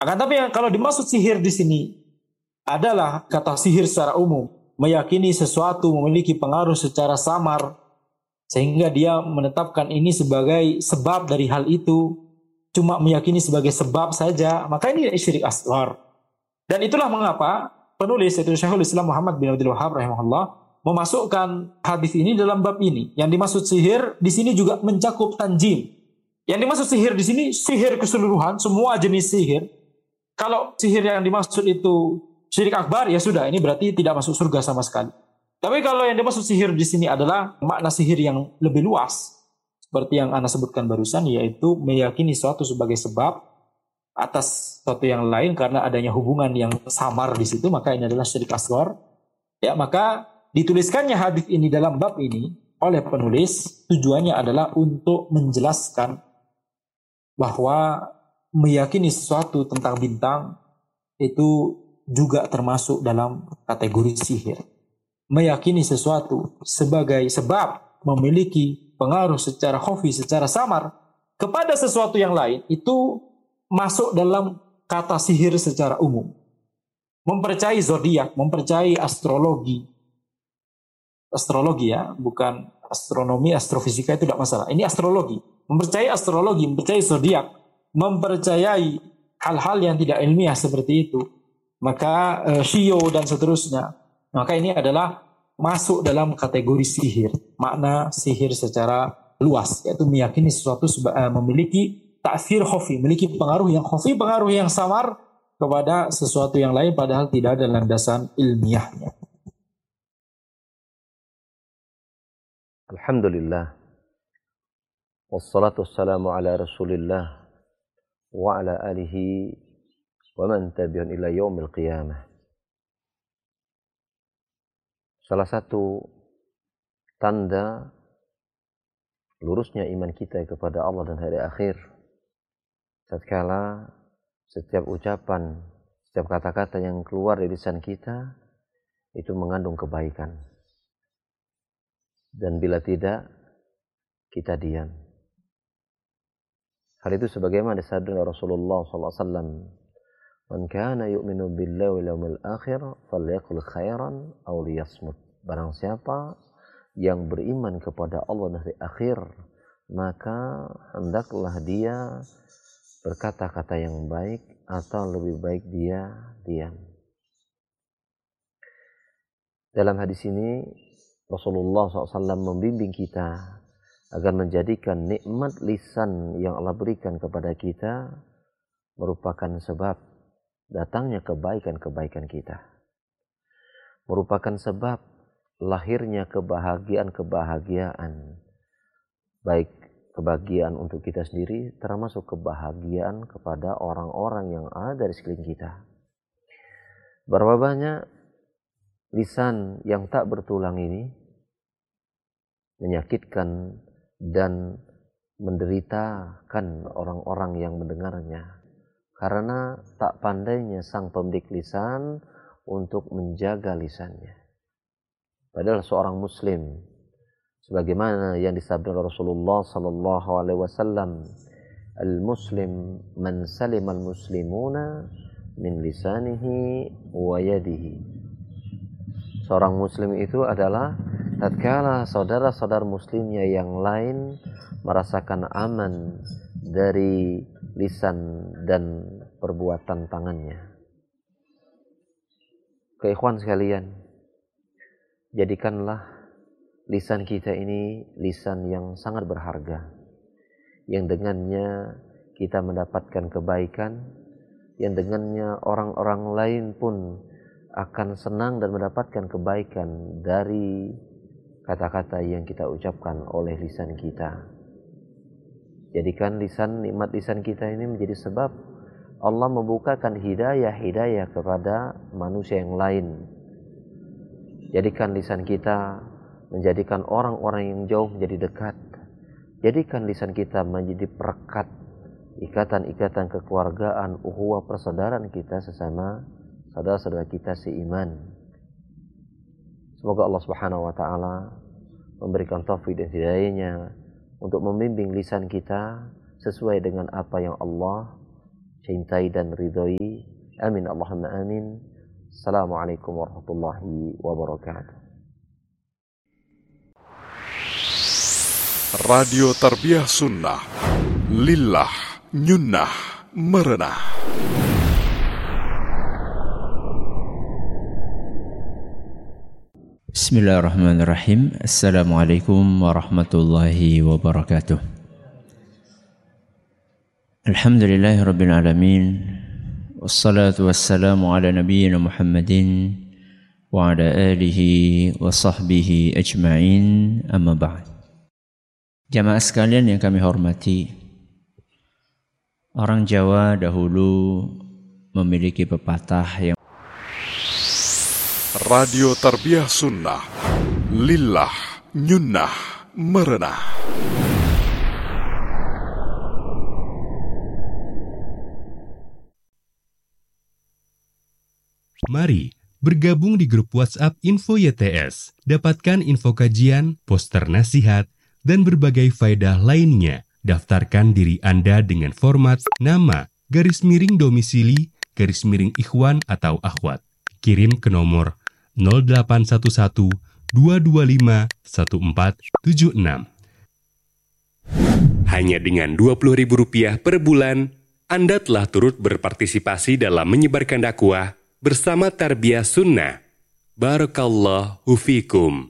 Akan tapi kalau dimaksud sihir di sini adalah kata sihir secara umum, meyakini sesuatu memiliki pengaruh secara samar sehingga dia menetapkan ini sebagai sebab dari hal itu, cuma meyakini sebagai sebab saja, maka ini syirik asghar. Dan itulah mengapa penulis yaitu Syekhul Islam Muhammad bin Abdul Wahhab rahimahullah memasukkan hadis ini dalam bab ini. Yang dimaksud sihir di sini juga mencakup tanjim. Yang dimaksud sihir di sini sihir keseluruhan, semua jenis sihir. Kalau sihir yang dimaksud itu syirik akbar, ya sudah, ini berarti tidak masuk surga sama sekali. Tapi kalau yang dimaksud sihir di sini adalah makna sihir yang lebih luas, seperti yang Anda sebutkan barusan, yaitu meyakini suatu sebagai sebab atas sesuatu yang lain karena adanya hubungan yang samar di situ, maka ini adalah syirik asghar. Ya, maka dituliskannya hadis ini dalam bab ini oleh penulis tujuannya adalah untuk menjelaskan bahwa meyakini sesuatu tentang bintang itu juga termasuk dalam kategori sihir. Meyakini sesuatu sebagai sebab memiliki pengaruh secara khafi, secara samar kepada sesuatu yang lain, itu masuk dalam kata sihir secara umum. Mempercayai zodiak, mempercayai astrologi ya, bukan astronomi, astrofisika itu tidak masalah. Ini astrologi. Mempercayai astrologi, mempercayai zodiak, mempercayai hal-hal yang tidak ilmiah seperti itu, maka shio dan seterusnya, maka ini adalah masuk dalam kategori sihir. Makna sihir secara luas, yaitu meyakini sesuatu memiliki ta'thir khafi, memiliki pengaruh yang khafi, pengaruh yang samar kepada sesuatu yang lain padahal tidak ada landasan ilmiahnya. Alhamdulillah. Wassalatu wassalamu ala Rasulillah wa ala alihi wa man tabi'an ila yaumil qiyamah. Salah satu tanda lurusnya iman kita kepada Allah dan hari akhir, tatkala setiap ucapan, setiap kata-kata yang keluar dari lisan kita itu mengandung kebaikan. Dan bila tidak, kita diam. Hal itu sebagaimana disabdakan Rasulullah SAW, "Man kana yu'minu billahi wal yawmil akhir falyaqul khairan aw liyasmut." Barang siapa yang beriman kepada Allah dan hari akhir, maka hendaklah dia berkata-kata yang baik atau lebih baik dia diam. Dalam hadis ini Rasulullah SAW membimbing kita agar menjadikan nikmat lisan yang Allah berikan kepada kita merupakan sebab datangnya kebaikan-kebaikan kita. Merupakan sebab lahirnya kebahagiaan-kebahagiaan. Baik kebahagiaan untuk kita sendiri, termasuk kebahagiaan kepada orang-orang yang ada di sekeliling kita. Berapa banyak lisan yang tak bertulang ini menyakitkan dan menderitakan orang-orang yang mendengarnya karena tak pandainya sang pemilik lisan untuk menjaga lisannya. Padahal seorang muslim, sebagaimana yang disabdakan Rasulullah sallallahu alaihi wasallam, al-muslim man salimal muslimuna min lisanihi wa yadihi. Seorang muslim itu adalah tatkala saudara-saudara muslimnya yang lain merasakan aman dari lisan dan perbuatan tangannya. Ikhwan sekalian, jadikanlah lisan kita ini lisan yang sangat berharga, yang dengannya kita mendapatkan kebaikan, yang dengannya orang-orang lain pun akan senang dan mendapatkan kebaikan dari kata-kata yang kita ucapkan oleh lisan kita. Jadikan nikmat lisan kita ini menjadi sebab Allah membukakan hidayah kepada manusia yang lain. Jadikan lisan kita menjadikan orang-orang yang jauh menjadi dekat. Jadikan lisan kita menjadi perekat ikatan-ikatan kekeluargaan, ukhuwah persaudaraan kita sesama saudara-saudara kita seiman. Semoga Allah Subhanahu wa taala memberikan taufik dan hidayahnya untuk membimbing lisan kita sesuai dengan apa yang Allah cintai dan ridhoi. Amin Allahumma amin. Assalamualaikum warahmatullahi wabarakatuh. Radio Tarbiyah Sunnah, lillah, nyunnah, merenah. Bismillahirrahmanirrahim. Assalamualaikum warahmatullahi wabarakatuh. Alhamdulillahirabbil alamin. Wassalatu wassalamu ala nabiyyina Muhammadin wa ala alihi wa sahbihi ajma'in. Amma ba'd. Jamaah sekalian yang kami hormati, orang Jawa dahulu memiliki pepatah yang Radio Tarbiyah Sunnah, lillah, nyunnah, merenah. Mari bergabung di grup WhatsApp Info YTS. Dapatkan info kajian, poster nasihat, dan berbagai faedah lainnya. Daftarkan diri Anda dengan format nama, _domisili, _ikhwan atau akhwat. Kirim ke nomor 0811 225 1476. Hanya dengan Rp20.000 per bulan, Anda telah turut berpartisipasi dalam menyebarkan dakwah bersama Tarbiyah Sunnah. Barakallahu fikum.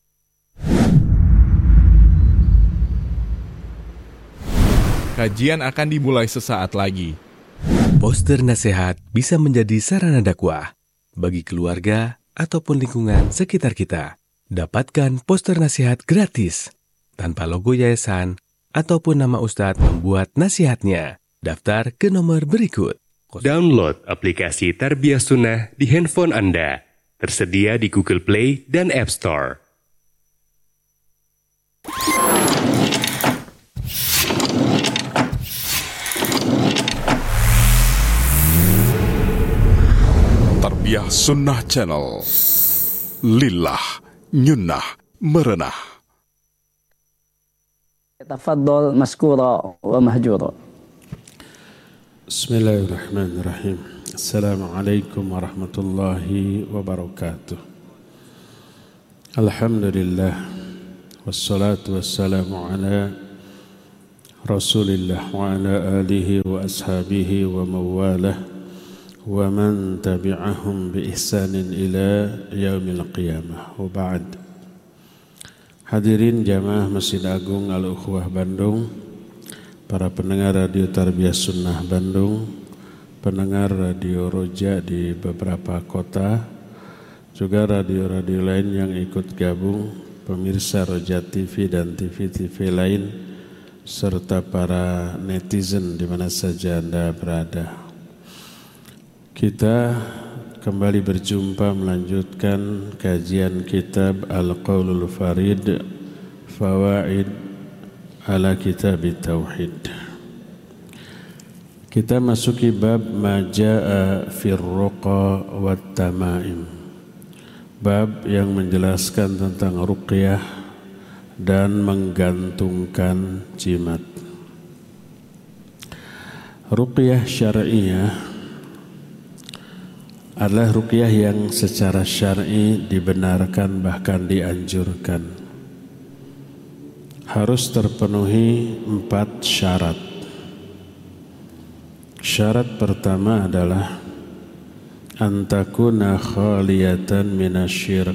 Kajian akan dimulai sesaat lagi. Poster nasihat bisa menjadi sarana dakwah bagi keluarga ataupun lingkungan sekitar kita. Dapatkan poster nasihat gratis tanpa logo yayasan ataupun nama ustadz membuat nasihatnya. Daftar ke nomor berikut. Download aplikasi Tarbiyah Sunnah di handphone Anda. Tersedia di Google Play dan App Store. Tarbiyah Sunnah Channel, lillah, nyunnah, merenah. Tafaddal maskura wa mahjura. Bismillahirrahmanirrahim. Assalamualaikum warahmatullahi wabarakatuh. Alhamdulillah, wassalatu wassalamu ala Rasulillah wa ala alihi wa ashabihi wa mawalah wa man tabi'ahum bi ihsanin ila yaumil qiyamah. Wa ba'd. Hadirin jamaah Masjid Agung Al-Ukhwah Bandung, para pendengar Radio Tarbiyah Sunnah Bandung, pendengar Radio Roja di beberapa kota, juga radio-radio lain yang ikut gabung, pemirsa Roja TV dan TV-TV lain, serta para netizen di mana saja Anda berada. Kita kembali berjumpa melanjutkan kajian kitab Al-Qaulul Farid, Fawaid ala Kitab Tauhid. Kita masuki bab Majaa fir Ruqa wat Tamaim. Bab yang menjelaskan tentang ruqyah dan menggantungkan jimat. Ruqyah syar'iyah adalah ruqyah yang secara syar'i dibenarkan bahkan dianjurkan. Harus terpenuhi 4 syarat. Syarat pertama adalah antakuna khaliyatan minasyirk.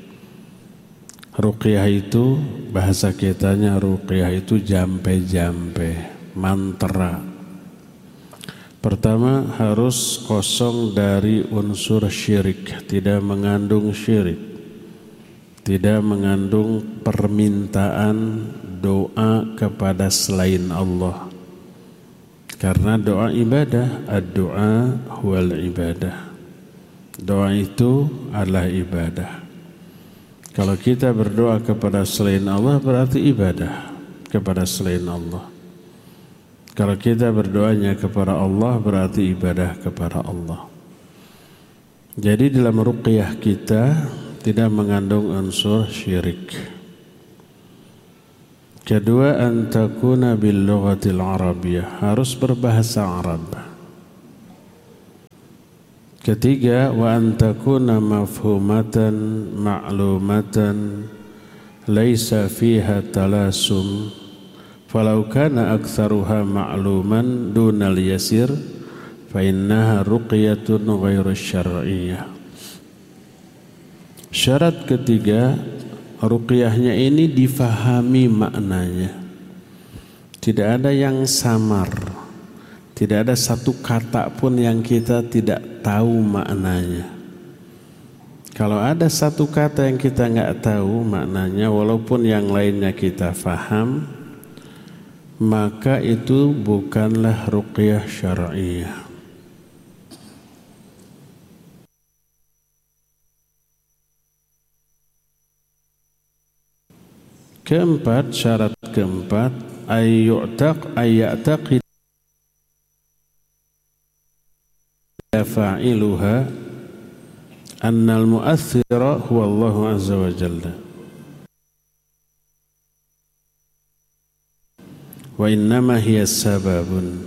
Ruqyah itu, bahasa kitanya ruqyah itu jampe-jampe, mantra. Pertama, harus kosong dari unsur syirik, tidak mengandung syirik, tidak mengandung permintaan doa kepada selain Allah. Karena doa ibadah, ad-doa huwal ibadah. Doa itu adalah ibadah. Kalau kita berdoa kepada selain Allah berarti ibadah kepada selain Allah. Kalau kita berdoanya kepada Allah berarti ibadah kepada Allah. Jadi dalam ruqyah kita tidak mengandung unsur syirik. Kedua, antakuna bil lughatil arabiyyah, harus berbahasa Arab. Ketiga, wa antakuna mafhumatan ma'lumatan laisa fiha talasum falau kana aktsaruha ma'luman dunal yasir fa innaha ruqyatun ghairu syar'iyyah. Syarat ketiga, ruqyahnya ini difahami maknanya. Tidak ada yang samar. Tidak ada satu kata pun yang kita tidak tahu maknanya. Kalau ada satu kata yang kita nggak tahu maknanya, walaupun yang lainnya kita faham, maka itu bukanlah ruqyah syar'iyyah. Keempat, syarat keempat, ayyataqid fa'iluha annal mu'athira huwa Allah azza wa jalla wa innama hiya sababun.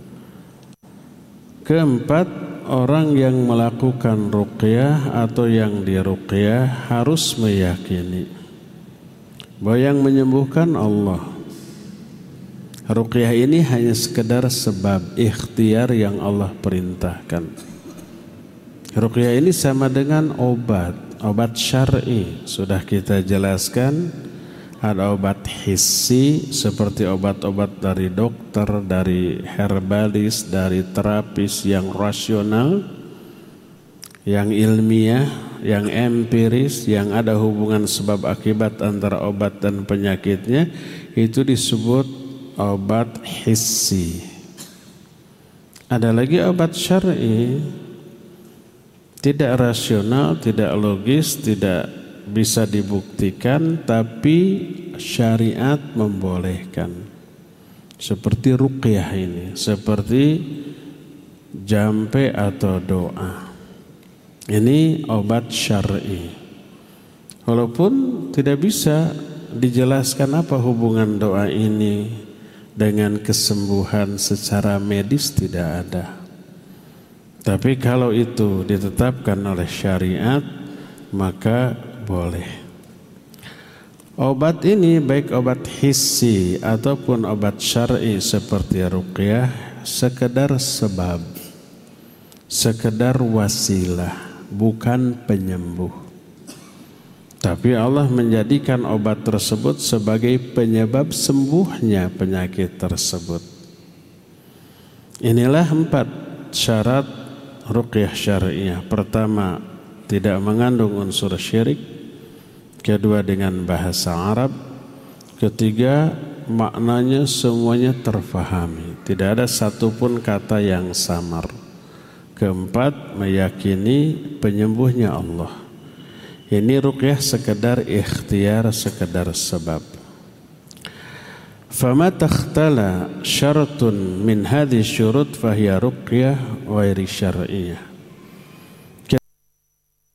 Keempat, orang yang melakukan ruqyah atau yang diruqyah harus meyakini bahwa yang menyembuhkan Allah. Ruqyah ini hanya sekedar sebab ikhtiar yang Allah perintahkan. Ruqyah ini sama dengan obat syar'i. Sudah kita jelaskan, ada obat hissi seperti obat-obat dari dokter, dari herbalis, dari terapis yang rasional, yang ilmiah, yang empiris, yang ada hubungan sebab akibat antara obat dan penyakitnya, itu disebut obat hissi. Ada lagi obat syar'i, tidak rasional, tidak logis, tidak bisa dibuktikan, tapi syariat membolehkan. Seperti ruqyah ini, seperti jampe atau doa. Ini obat syar'i. Walaupun tidak bisa dijelaskan apa hubungan doa ini dengan kesembuhan secara medis, tidak ada. Tapi kalau itu ditetapkan oleh syariat, maka boleh. Obat ini baik obat hissi ataupun obat syar'i seperti ruqyah, sekedar sebab, sekedar wasilah, bukan penyembuh. Tapi Allah menjadikan obat tersebut sebagai penyebab sembuhnya penyakit tersebut. Inilah 4 syarat ruqyah syariah. Pertama, tidak mengandung unsur syirik. Kedua, dengan bahasa Arab. Ketiga, maknanya semuanya terfahami. Tidak ada satupun kata yang samar. Keempat, meyakini penyembuhnya Allah. Ini ruqyah sekedar ikhtiar, sekedar sebab. Fama takhtala syaratun min hadhihi syurut fahiya ruqyah ghairi syar'iyyah.